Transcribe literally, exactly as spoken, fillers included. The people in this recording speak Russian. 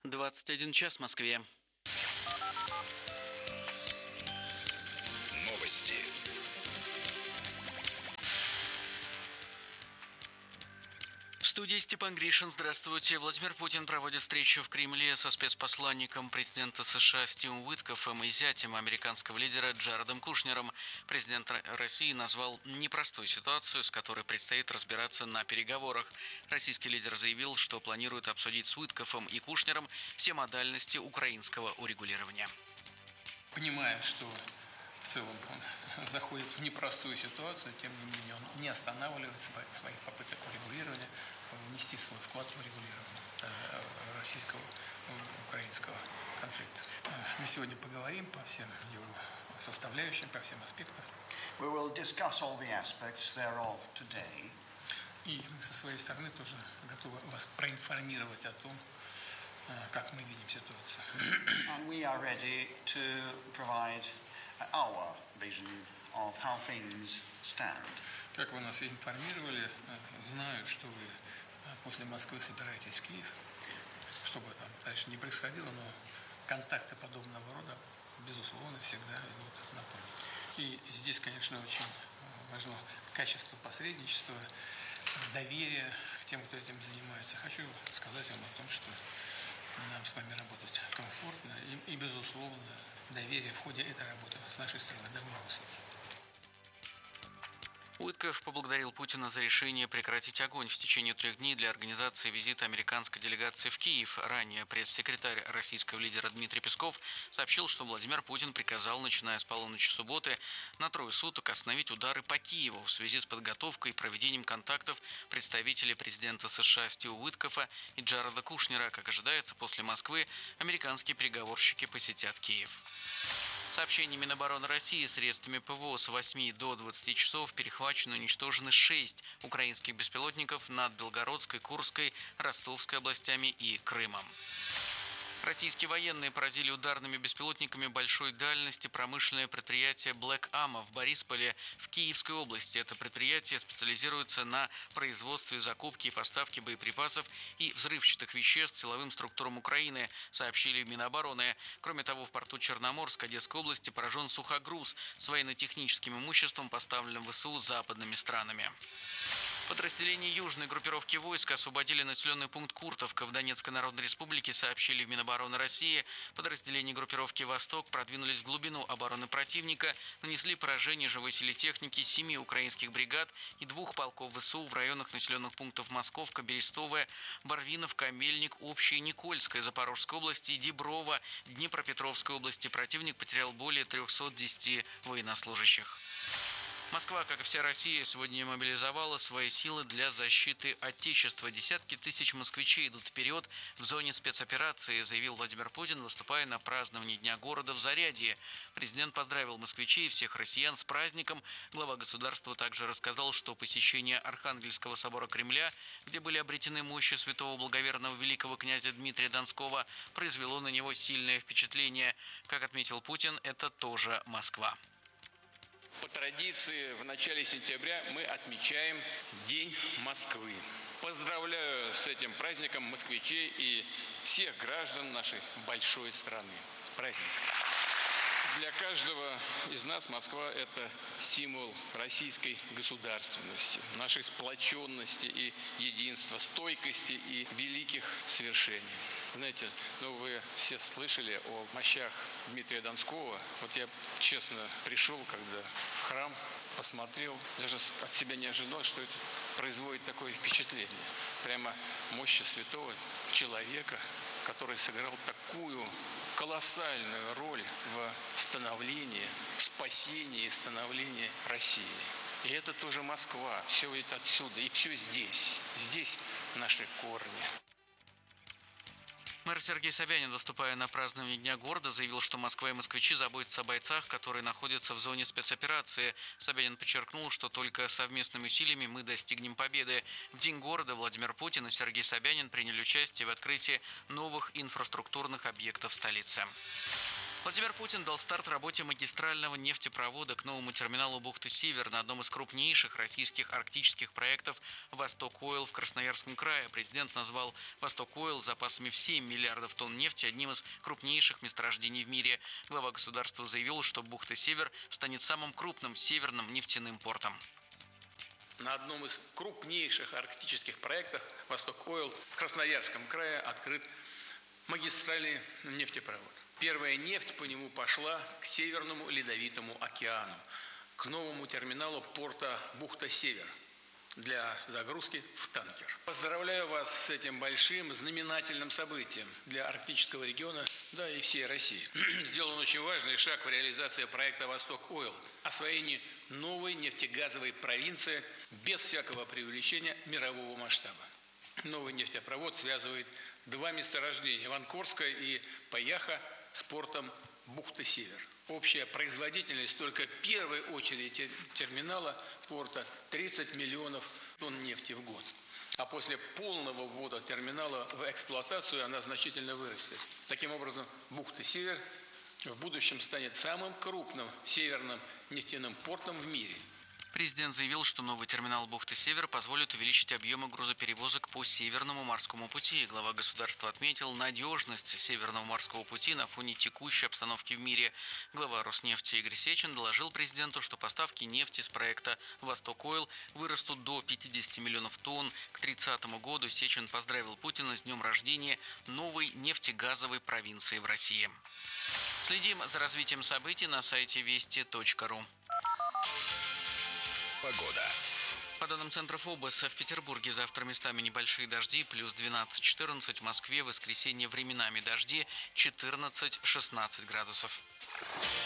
двадцать один час в Москве. Новости. В студии Степан Гришин. Здравствуйте. Владимир Путин проводит встречу в Кремле со спецпосланником президента США Стивом Уиткоффом и зятем американского лидера Джаредом Кушнером. Президент России назвал непростую ситуацию, с которой предстоит разбираться на переговорах. Российский лидер заявил, что планирует обсудить с Уиткоффом и Кушнером все модальности украинского урегулирования. Понимая, что в целом он заходит в непростую ситуацию, тем не менее он не останавливается в своих попытках урегулирования, внести свой вклад в урегулирование российско-украинского конфликта. Мы сегодня поговорим по всем его составляющим, по всем аспектам. We will discuss all the aspects thereof today. И мы со своей стороны тоже готовы вас проинформировать о том, как мы видим ситуацию. And we are ready to provide our vision of how things stand. Как вы нас информировали, знаю, что вы после Москвы собираетесь в Киев, что бы там дальше не происходило, но контакты подобного рода, безусловно, всегда идут на пользу. И здесь, конечно, очень важно качество посредничества, доверие к тем, кто этим занимается. Хочу сказать вам о том, что нам с вами работать комфортно и, и безусловно, доверие в ходе этой работы с нашей стороны довольно высокое. Уиткофф поблагодарил Путина за решение прекратить огонь в течение трех дней для организации визита американской делегации в Киев. Ранее пресс-секретарь российского лидера Дмитрий Песков сообщил, что Владимир Путин приказал, начиная с полуночи субботы, на трое суток остановить удары по Киеву в связи с подготовкой и проведением контактов представителей президента США Стива Уиткоффа и Джареда Кушнера. Как ожидается, после Москвы американские переговорщики посетят Киев. Сообщение Минобороны России: средствами ПВО с восьми до двадцати часов перехвачено и уничтожены шесть украинских беспилотников над Белгородской, Курской, Ростовской областями и Крымом. Российские военные поразили ударными беспилотниками большой дальности промышленное предприятие Black Ammo в Борисполе в Киевской области. Это предприятие специализируется на производстве, закупке и поставке боеприпасов и взрывчатых веществ силовым структурам Украины, сообщили в Минобороны. Кроме того, в порту Черноморск Одесской области поражен сухогруз с военно-техническим имуществом, поставленным ВСУ западными странами. Подразделения южной группировки войск освободили населенный пункт Куртовка в Донецкой Народной Республике, сообщили в Минобороны России. Подразделения группировки «Восток» продвинулись в глубину обороны противника, нанесли поражение живой силе техники семи украинских бригад и двух полков ВСУ в районах населенных пунктов Московка, Берестовая, Барвиновка, Мельник, Общая, Никольская, Запорожской области, Диброва, Днепропетровской области. Противник потерял более трехсот десяти военнослужащих. Москва, как и вся Россия, сегодня мобилизовала свои силы для защиты Отечества. Десятки тысяч москвичей идут вперед в зоне спецоперации, заявил Владимир Путин, выступая на праздновании Дня города в Зарядье. Президент поздравил москвичей и всех россиян с праздником. Глава государства также рассказал, что посещение Архангельского собора Кремля, где были обретены мощи святого благоверного великого князя Дмитрия Донского, произвело на него сильное впечатление. Как отметил Путин, это тоже Москва. По традиции, в начале сентября мы отмечаем День Москвы. Поздравляю с этим праздником москвичей и всех граждан нашей большой страны. С праздником! Для каждого из нас Москва – это символ российской государственности, нашей сплоченности и единства, стойкости и великих свершений. Знаете, ну вы все слышали о мощах Дмитрия Донского. Вот я, честно, пришел, когда в храм, посмотрел, даже от себя не ожидал, что это производит такое впечатление. Прямо мощи святого человека, который сыграл такую колоссальную роль в становлении, в спасении и становлении России. И это тоже Москва, все это отсюда, и все здесь. Здесь наши корни. Мэр Сергей Собянин, выступая на праздновании Дня города, заявил, что Москва и москвичи заботятся о бойцах, которые находятся в зоне спецоперации. Собянин подчеркнул, что только совместными усилиями мы достигнем победы. В День города Владимир Путин и Сергей Собянин приняли участие в открытии новых инфраструктурных объектов столицы. Владимир Путин дал старт работе магистрального нефтепровода к новому терминалу бухты Север на одном из крупнейших российских арктических проектов «Восток-Ойл» в Красноярском крае. Президент назвал «Восток-Ойл» запасами в семь миллиардов тонн нефти одним из крупнейших месторождений в мире. Глава государства заявил, что бухта Север станет самым крупным северным нефтяным портом. На одном из крупнейших арктических проектов «Восток-Ойл» в Красноярском крае открыт магистральный нефтепровод. Первая нефть по нему пошла к Северному Ледовитому океану, к новому терминалу порта бухта-Север для загрузки в танкер. Поздравляю вас с этим большим знаменательным событием для арктического региона, да и всей России. Сделан очень важный шаг в реализации проекта «Восток-Ойл» – освоение новой нефтегазовой провинции без всякого преувеличения мирового масштаба. Новый нефтепровод связывает два месторождения – Ванкорское и Паяха – с портом бухты-Север. Общая производительность только первой очереди терминала порта тридцать миллионов тонн нефти в год. А после полного ввода терминала в эксплуатацию она значительно вырастет. Таким образом, бухта-Север в будущем станет самым крупным северным нефтяным портом в мире. Президент заявил, что новый терминал бухты Север позволит увеличить объемы грузоперевозок по Северному морскому пути. Глава государства отметил надежность Северного морского пути на фоне текущей обстановки в мире. Глава Роснефти Игорь Сечин доложил президенту, что поставки нефти с проекта «Восток-Ойл» вырастут до пятидесяти миллионов тонн. К тридцатому году Сечин поздравил Путина с днем рождения новой нефтегазовой провинции в России. Следим за развитием событий на сайте вести точка ру. Погода. По данным Центра ФОБОС, в Петербурге завтра местами небольшие дожди, плюс двенадцать-четырнадцать, в Москве в воскресенье временами дожди, четырнадцать-шестнадцать градусов.